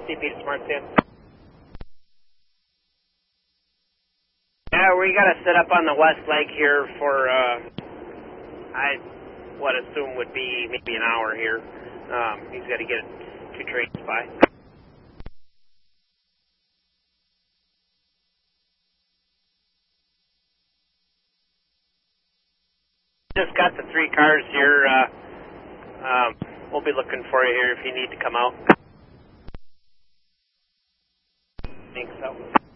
CP to Smart Sand. Yeah, we got to set up on the west leg here for, I would assume would be maybe an hour here. He's got to get 2 trains by. Just got the 3 cars here. We'll be looking for you here if you need to come out. Thanks. So.